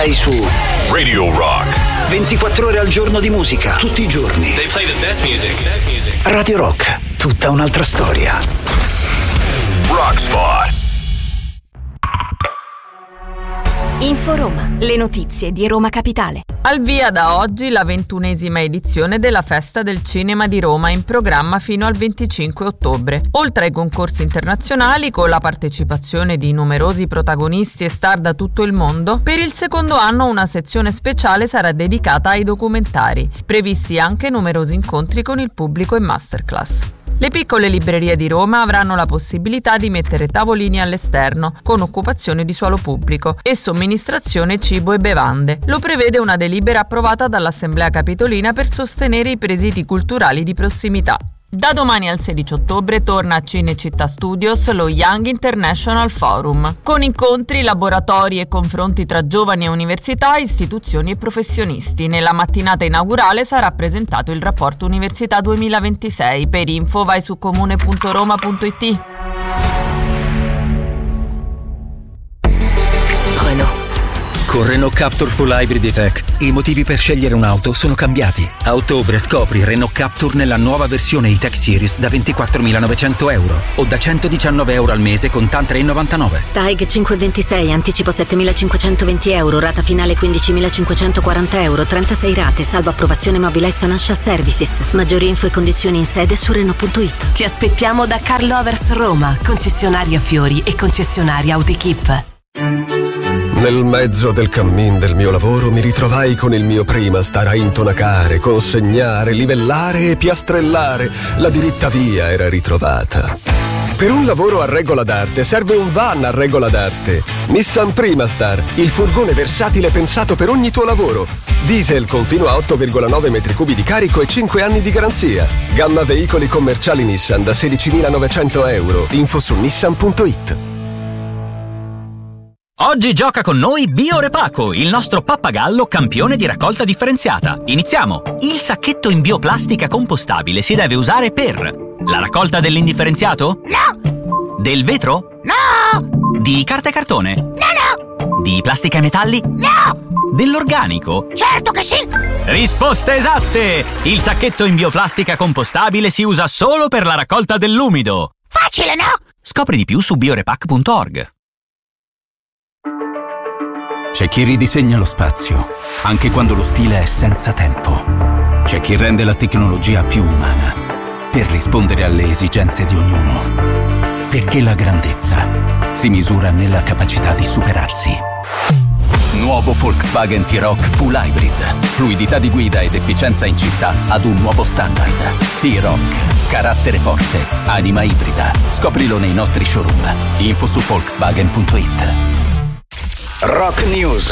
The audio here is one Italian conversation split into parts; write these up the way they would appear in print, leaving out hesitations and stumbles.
Sei su Radio Rock. 24 ore al giorno di musica, tutti i giorni. They play the best music. Radio Rock, tutta un'altra storia. Rock Spot. Info Roma, le notizie di Roma Capitale. Al via da oggi la 21esima edizione della Festa del Cinema di Roma, in programma fino al 25 ottobre. Oltre ai concorsi internazionali, con la partecipazione di numerosi protagonisti e star da tutto il mondo, per il secondo anno una sezione speciale sarà dedicata ai documentari. Previsti anche numerosi incontri con il pubblico e masterclass. Le piccole librerie di Roma avranno la possibilità di mettere tavolini all'esterno, con occupazione di suolo pubblico e somministrazione cibo e bevande. Lo prevede una delibera approvata dall'Assemblea Capitolina per sostenere i presidi culturali di prossimità. Da domani al 16 ottobre torna a Cinecittà Studios lo Young International Forum, con incontri, laboratori e confronti tra giovani e università, istituzioni e professionisti. Nella mattinata inaugurale sarà presentato il rapporto Università 2026. Per info vai su comune.roma.it. Con Renault Captur Full Hybrid E-Tech i motivi per scegliere un'auto sono cambiati. A ottobre scopri Renault Captur nella nuova versione E-Tech Series da 24.900 euro o da 119 euro al mese con TAN 3,99. TAG 526, anticipo 7.520 euro, rata finale 15.540 euro, 36 rate, salvo approvazione Mobilize Financial Services. Maggiori info e condizioni in sede su Renault.it. Ti aspettiamo da Carl Lovers Roma, concessionaria Fiori e concessionaria Autoequip. Nel mezzo del cammin del mio lavoro mi ritrovai con il mio Primastar a intonacare, consegnare, livellare e piastrellare. La diritta via era ritrovata. Per un lavoro a regola d'arte serve un van a regola d'arte. Nissan Primastar, il furgone versatile pensato per ogni tuo lavoro. Diesel con fino a 8,9 metri cubi di carico e 5 anni di garanzia. Gamma veicoli commerciali Nissan da 16.900 euro. Info su nissan.it. Oggi gioca con noi Biorepaco, il nostro pappagallo campione di raccolta differenziata. Iniziamo! Il sacchetto in bioplastica compostabile si deve usare per la raccolta dell'indifferenziato? No! Del vetro? No! Di carta e cartone? No! Di plastica e metalli? No! Dell'organico? Certo che sì! Risposte esatte! Il sacchetto in bioplastica compostabile si usa solo per la raccolta dell'umido. Facile, no? Scopri di più su biorepac.org. C'è chi ridisegna lo spazio, anche quando lo stile è senza tempo. C'è chi rende la tecnologia più umana, per rispondere alle esigenze di ognuno. Perché la grandezza si misura nella capacità di superarsi. Nuovo Volkswagen T-Roc Full Hybrid. Fluidità di guida ed efficienza in città ad un nuovo standard. T-Roc. Carattere forte. Anima ibrida. Scoprilo nei nostri showroom. Info su Volkswagen.it. Rock News,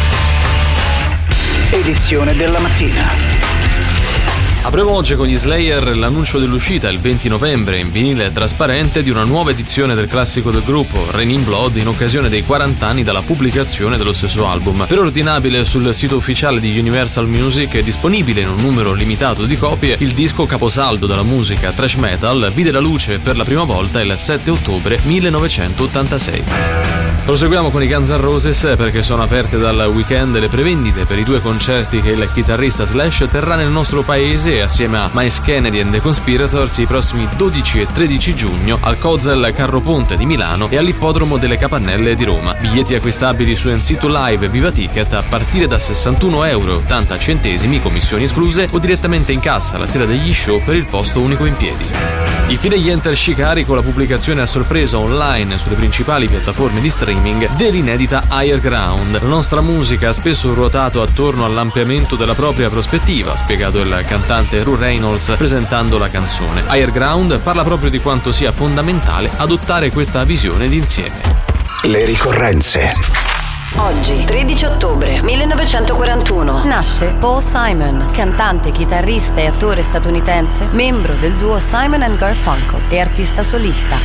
edizione della mattina. Apriamo oggi con gli Slayer l'annuncio dell'uscita il 20 novembre in vinile trasparente di una nuova edizione del classico del gruppo, Raining Blood, in occasione dei 40 anni dalla pubblicazione dello stesso album. Preordinabile sul sito ufficiale di Universal Music e disponibile in un numero limitato di copie, il disco caposaldo della musica thrash metal vide la luce per la prima volta il 7 ottobre 1986. Proseguiamo con i Guns N' Roses perché sono aperte dal weekend le prevendite per i 2 concerti che il chitarrista Slash terrà nel nostro paese assieme a Miles Kennedy and the Conspirators i prossimi 12 e 13 giugno al Kozel Carro Ponte di Milano e all'Ippodromo delle Capannelle di Roma. Biglietti acquistabili su NC2 Live e Viva Ticket a partire da €61,80, commissioni escluse, o direttamente in cassa la sera degli show per il posto unico in piedi. Infine gli Enter Shikari con la pubblicazione a sorpresa online sulle principali piattaforme di streaming dell'inedita Higher Ground. La nostra musica ha spesso ruotato attorno all'ampliamento della propria prospettiva, ha spiegato il cantante Ru Reynolds presentando la canzone. Higher Ground parla proprio di quanto sia fondamentale adottare questa visione d'insieme. Le ricorrenze. Oggi, 13 ottobre 1941, nasce Paul Simon, cantante, chitarrista e attore statunitense, membro del duo Simon & Garfunkel e artista solista.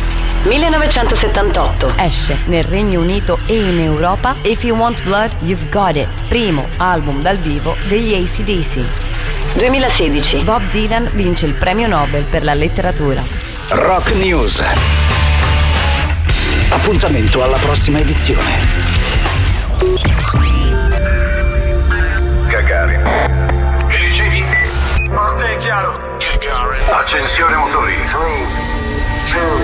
1978, esce nel Regno Unito e in Europa If You Want Blood, You've Got It, primo album dal vivo degli AC/DC. 2016, Bob Dylan vince il premio Nobel per la letteratura. Rock News. Appuntamento alla prossima edizione. Accensione motori. 3, 2, 1.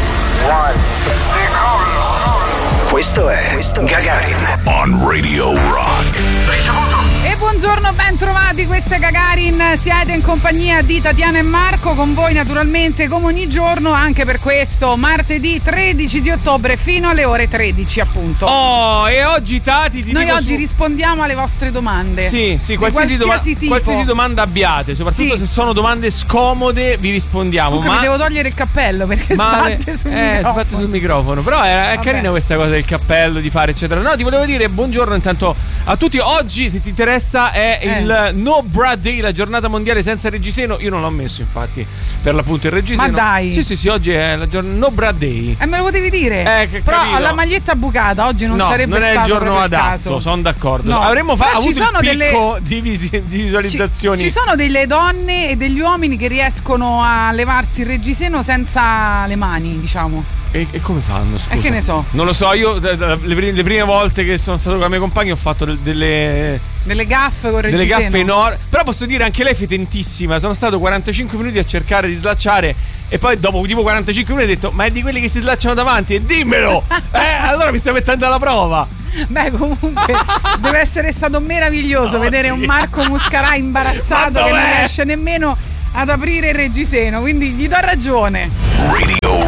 Decollo. Questo è Gagarin on Radio Rock. E buongiorno, ben trovati, questo è Gagarin, siete in compagnia di Tatiana e Marco, con voi naturalmente come ogni giorno, anche per questo martedì 13 di ottobre fino alle ore 13 appunto. Oh, e oggi Tati ti Noi dico oggi rispondiamo alle vostre domande. Sì, qualsiasi domanda abbiate, soprattutto se sono domande scomode vi rispondiamo. Comunque mi devo togliere il cappello perché sbatte sul microfono. Però è carina questa cosa del cappello, di fare eccetera. No, ti volevo dire buongiorno intanto a tutti. Oggi, se ti interessa, è il No Bra Day, la giornata mondiale senza reggiseno. Io non l'ho messo, infatti, per l'appunto il reggiseno. Ma dai. Sì, oggi è la giornata No Bra Day. Me lo potevi dire. Però alla maglietta bucata oggi non sarebbe stato. Non è il giorno adatto, sono d'accordo. No. Avremmo avuto il picco di visualizzazioni. Ci sono delle donne e degli uomini che riescono a levarsi il reggiseno senza le mani, diciamo. E come fanno? Scusa. E che ne so? Non lo so, io le prime volte che sono stato con la mia compagna ho fatto delle gaffe con il reggiseno. Delle gaffe enormi. Però posso dire anche lei è fetentissima. Sono stato 45 minuti a cercare di slacciare. E poi dopo tipo 45 minuti ho detto: ma è di quelli che si slacciano davanti? E dimmelo! Allora mi stai mettendo alla prova. Beh, comunque deve essere stato meraviglioso vedere un Marco Muscarà imbarazzato che non riesce nemmeno ad aprire il reggiseno. Quindi gli do ragione. Radio